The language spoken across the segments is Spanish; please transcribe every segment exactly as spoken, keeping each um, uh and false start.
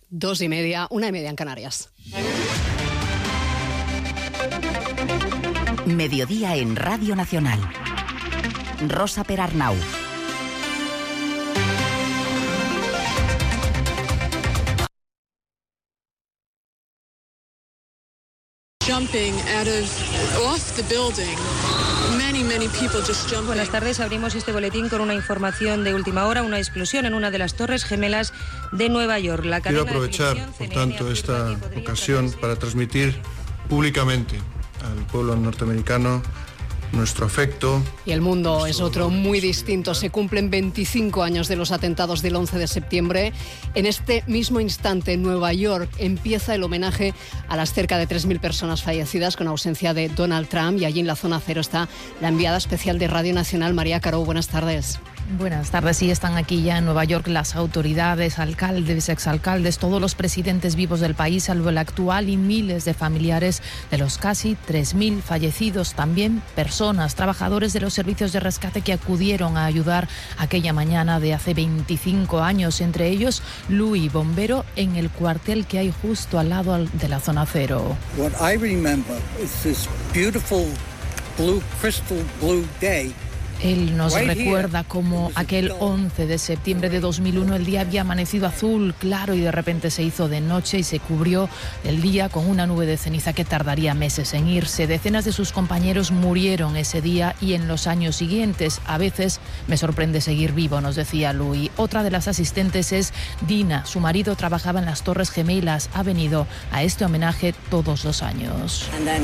Dos y media, una y media en Canarias. Mediodía en Radio Nacional. Rosa Perarnau. Jumping out of off the building. Many, many people just jumping. Buenas tardes, abrimos este boletín con una información de última hora, una explosión en una de las torres gemelas de Nueva York. La Quiero aprovechar, por tanto, esta ocasión para transmitir públicamente al pueblo norteamericano nuestro afecto. Y el mundo es otro muy distinto. Se cumplen veinticinco años de los atentados del once de septiembre. En este mismo instante, en Nueva York, empieza el homenaje a las cerca de tres mil personas fallecidas con ausencia de Donald Trump. Y allí en la zona cero está la enviada especial de Radio Nacional, María Caro. Buenas tardes. Buenas tardes. Sí, están aquí ya en Nueva York las autoridades, alcaldes, exalcaldes, todos los presidentes vivos del país, salvo el actual, y miles de familiares de los casi tres mil fallecidos. También personas, trabajadores de los servicios de rescate que acudieron a ayudar aquella mañana de hace veinticinco años. Entre ellos, Louis, bombero en el cuartel que hay justo al lado de la zona cero. What I remember is this beautiful blue, crystal blue day. Él nos recuerda como aquel once de septiembre de dos mil uno el día había amanecido azul claro y de repente se hizo de noche y se cubrió el día con una nube de ceniza que tardaría meses en irse. Decenas de sus compañeros murieron ese día y en los años siguientes. A veces me sorprende seguir vivo, nos decía Louis. Otra de las asistentes es Dina. Su marido trabajaba en las Torres Gemelas. Ha venido a este homenaje todos los años.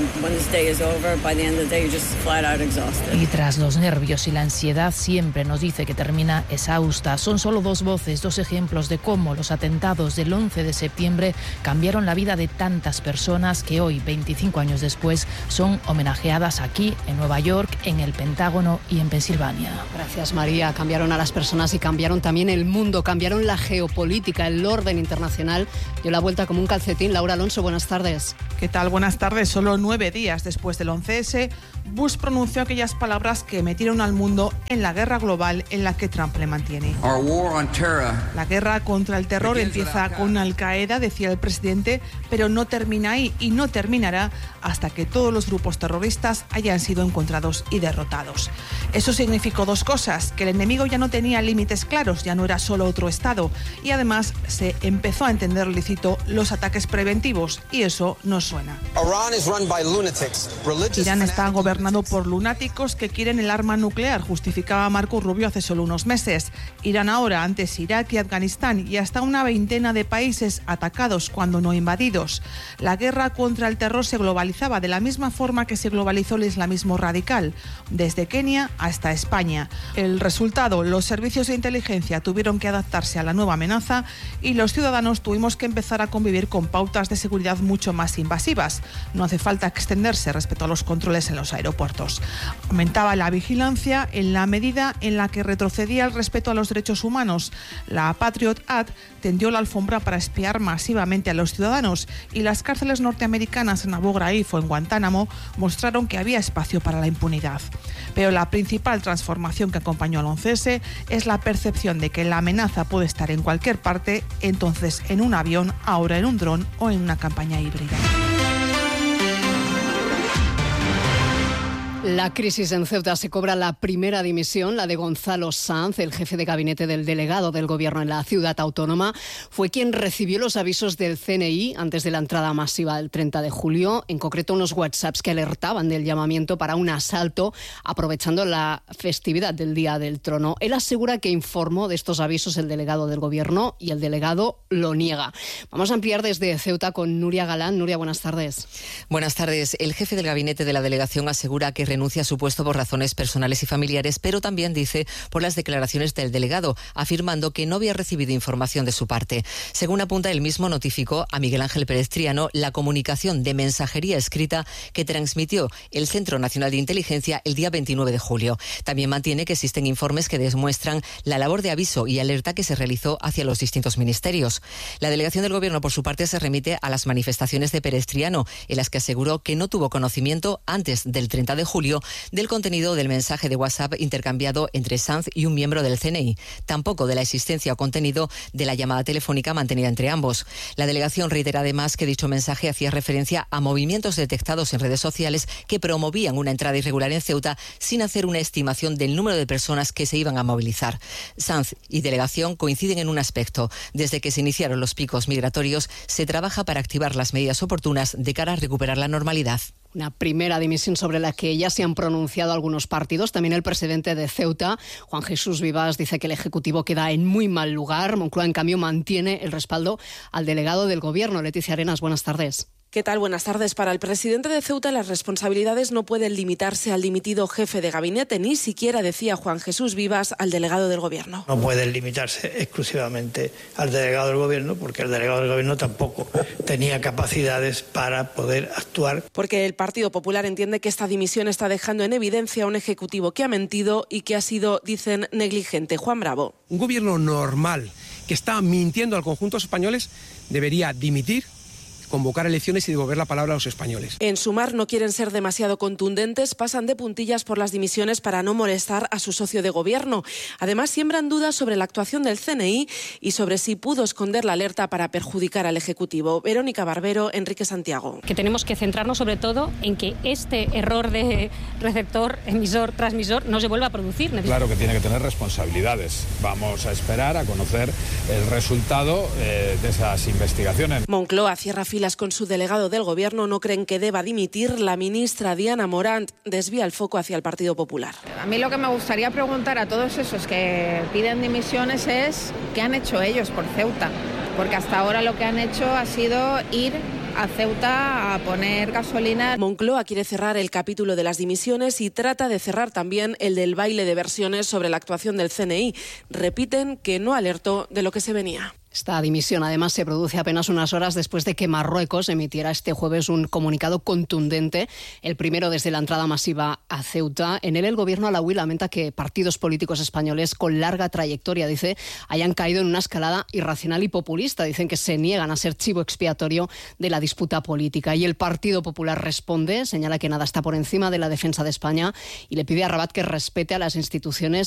Y tras los nervios y la ansiedad, siempre nos dice que termina exhausta. Son solo dos voces, dos ejemplos de cómo los atentados del once de septiembre cambiaron la vida de tantas personas que hoy, veinticinco años después, son homenajeadas aquí en Nueva York, en el Pentágono y en Pensilvania. Gracias, María. Cambiaron a las personas y cambiaron también el mundo, cambiaron la geopolítica, el orden internacional. Dio la vuelta como un calcetín. Laura Alonso, buenas tardes. ¿Qué tal? Buenas tardes. Solo nueve días después del once ese, Bush pronunció aquellas palabras que metieron al mundo en la guerra global en la que Trump le mantiene. La guerra contra el terror empieza con Al-Qaeda, decía el presidente, pero no termina ahí y no terminará hasta que todos los grupos terroristas hayan sido encontrados y derrotados. Eso significó dos cosas: que el enemigo ya no tenía límites claros, ya no era solo otro Estado, y además se empezó a entender lícito los ataques preventivos, y eso nos suena. Irán está gobernado por lunáticos que quieren el arma nuclear, justificaba Marco Rubio hace solo unos meses. Irán ahora, antes Irak y Afganistán, y hasta una veintena de países atacados cuando no invadidos. La guerra contra el terror se globalizaba de la misma forma que se globalizó el islamismo radical, desde Kenia hasta España. El resultado: los servicios de inteligencia tuvieron que adaptarse a la nueva amenaza y los ciudadanos tuvimos que empezar a convivir con pautas de seguridad mucho más invasivas. No hace falta extenderse respecto a los controles en los aeropuertos. Aumentaba la vigilancia en la medida en la que retrocedía el respeto a los derechos humanos. La Patriot Act tendió la alfombra para espiar masivamente a los ciudadanos, y las cárceles norteamericanas en Abu Ghraib o en Guantánamo mostraron que había espacio para la impunidad. Pero la principal transformación que acompañó al once ese es la percepción de que la amenaza puede estar en cualquier parte, entonces en un avión, ahora en un dron o en una campaña híbrida. La crisis en Ceuta se cobra la primera dimisión, la de Gonzalo Sanz, el jefe de gabinete del delegado del gobierno en la ciudad autónoma. Fue quien recibió los avisos del C N I antes de la entrada masiva del treinta de julio, en concreto unos WhatsApps que alertaban del llamamiento para un asalto aprovechando la festividad del Día del Trono. Él asegura que informó de estos avisos el delegado del gobierno y el delegado lo niega. Vamos a ampliar desde Ceuta con Nuria Galán. Nuria, buenas tardes. Buenas tardes. El jefe del gabinete de la delegación asegura que renuncia a su puesto por razones personales y familiares, pero también dice por las declaraciones del delegado, afirmando que no había recibido información de su parte. Según apunta, él mismo notificó a Miguel Ángel Pérez Triano la comunicación de mensajería escrita que transmitió el Centro Nacional de Inteligencia el día veintinueve de julio. También mantiene que existen informes que demuestran la labor de aviso y alerta que se realizó hacia los distintos ministerios. La delegación del Gobierno, por su parte, se remite a las manifestaciones de Pérez Triano, en las que aseguró que no tuvo conocimiento antes del treinta de julio julio del contenido del mensaje de WhatsApp intercambiado entre Sanz y un miembro del C N I. Tampoco de la existencia o contenido de la llamada telefónica mantenida entre ambos. La delegación reitera además que dicho mensaje hacía referencia a movimientos detectados en redes sociales que promovían una entrada irregular en Ceuta sin hacer una estimación del número de personas que se iban a movilizar. Sanz y delegación coinciden en un aspecto. Desde que se iniciaron los picos migratorios, se trabaja para activar las medidas oportunas de cara a recuperar la normalidad. Una primera dimisión sobre la que ya se han pronunciado algunos partidos. También el presidente de Ceuta, Juan Jesús Vivas, dice que el Ejecutivo queda en muy mal lugar. Moncloa, en cambio, mantiene el respaldo al delegado del Gobierno. Leticia Arenas, buenas tardes. ¿Qué tal? Buenas tardes. Para el presidente de Ceuta, las responsabilidades no pueden limitarse al dimitido jefe de gabinete, ni siquiera, decía Juan Jesús Vivas, al delegado del Gobierno. No pueden limitarse exclusivamente al delegado del Gobierno, porque el delegado del Gobierno tampoco tenía capacidades para poder actuar. Porque el Partido Popular entiende que esta dimisión está dejando en evidencia a un Ejecutivo que ha mentido y que ha sido, dicen, negligente. Juan Bravo. Un gobierno normal que está mintiendo al conjunto de los españoles debería dimitir, convocar elecciones y devolver la palabra a los españoles. En Sumar no quieren ser demasiado contundentes, pasan de puntillas por las dimisiones para no molestar a su socio de gobierno. Además, siembran dudas sobre la actuación del C N I y sobre si pudo esconder la alerta para perjudicar al Ejecutivo. Verónica Barbero, Enrique Santiago. Que tenemos que centrarnos sobre todo en que este error de receptor, emisor, transmisor no se vuelva a producir. Claro que tiene que tener responsabilidades. Vamos a esperar a conocer el resultado eh, de esas investigaciones. Moncloa cierra filas con su delegado del Gobierno. No creen que deba dimitir. La ministra Diana Morant desvía el foco hacia el Partido Popular. A mí lo que me gustaría preguntar a todos esos que piden dimisiones es ¿qué han hecho ellos por Ceuta? Porque hasta ahora lo que han hecho ha sido ir a Ceuta a poner gasolina. Moncloa quiere cerrar el capítulo de las dimisiones y trata de cerrar también el del baile de versiones sobre la actuación del C N I. Repiten que no alertó de lo que se venía. Esta dimisión, además, se produce apenas unas horas después de que Marruecos emitiera este jueves un comunicado contundente, el primero desde la entrada masiva a Ceuta. En él, el gobierno alauí lamenta que partidos políticos españoles con larga trayectoria, dice, hayan caído en una escalada irracional y populista. Dicen que se niegan a ser chivo expiatorio de la disputa política. Y el Partido Popular responde, señala que nada está por encima de la defensa de España y le pide a Rabat que respete a las instituciones